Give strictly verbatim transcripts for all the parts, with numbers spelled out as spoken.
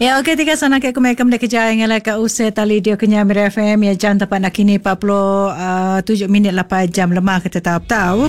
Ya, okey, tiga sana ke kumekam de kejaya ngala ka use tali dia kenya Mira F M ya jam tepat nak kini empat puluh tujuh minit lapan jam lemah kita tahu tahu.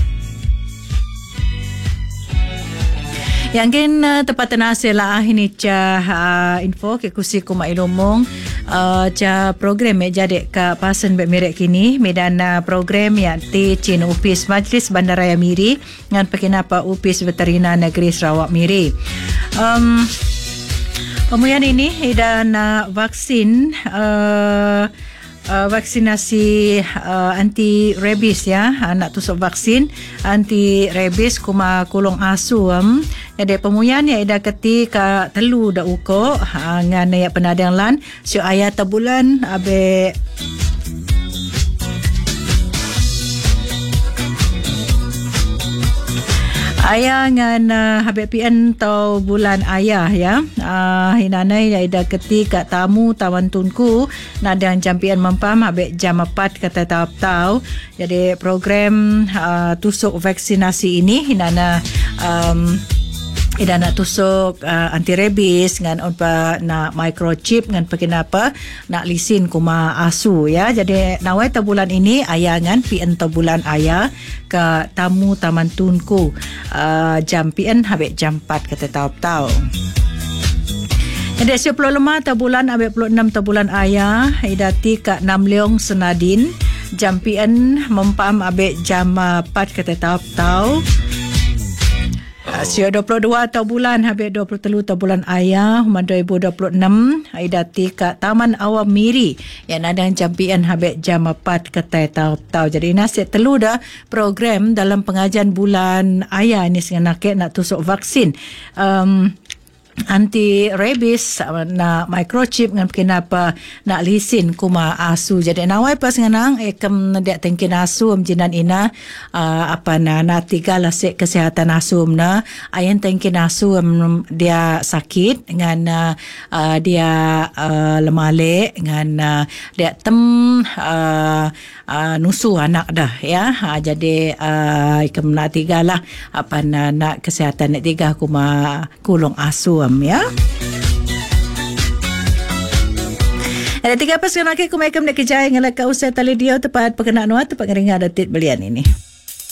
Yang gen uh, tepat tenase lah ini ca uh, info ke kusi kuma ilomong uh, ca program me jadi ka pasen be mirek kini medan uh, program yang ti cin upis Majlis Bandaraya Miri ngan pekinapa upis veterina negeri Sarawak Miri. Um, Kemudian ini dan uh, vaksin uh, uh, vaksinasi uh, anti rabies ya, anak tusuk vaksin anti rabies kuma kulong asu um. Jadi pemuyan ya ida ketika telu da uko uh, ngan ya penadang lan si ayah tabulan abe ayah ngan uh, habis P N tau bulan ayah ya. Uh, hinanay ya ida ketika tamu tawan tunku nadang jam P N mempam habis jam empat kata tau tau. Jadi program uh, tusuk vaksinasi ini hinana um, ida nak tusuk uh, anti rabies ngan onpa nak microchip ngan pekinapa nak lisin kuma asu ya. Jadi nawai ta bulan ini ayah ngan P N ta bulan ayah ke tamu taman tunku uh, jam P N habis jam empat kata tau tau. Jadi sepuluh lima ta bulan habis puluh enam ta bulan ayah idati ka enam leong senadin jam P N mempam habis jam empat kata tau tau. Sio dua puluh dua tahun bulan habis dua puluh tiga tahun bulan ayah dua ribu dua puluh enam idati ka Taman Awam Miri yang ada jam P N habis jam empat kata tahu tahu. Jadi nasi telu dah program dalam pengajian bulan ayah ni senang nak nak tusuk vaksin um, anti rabies nak microchip ngan kenapa nak lisin kuma asu. Jadi nawai pas nganang ekam dak tengkin asu jinan ina uh, apa na na tiga lasik kesihatan asu na ayen tengkin asu um, dia sakit ngan uh, dia uh, lemale ngan uh, dia tem uh, uh, nusu anak dah ya. Uh, jadi uh, ekam na tiga lah apa na nak kesihatan nak tiga kuma kulong asu ya. Ada tiga pas kena ke kumekam nak kejaya ngalak usai tali dia tepat perkenaan tepat ngeringa datit belian ini.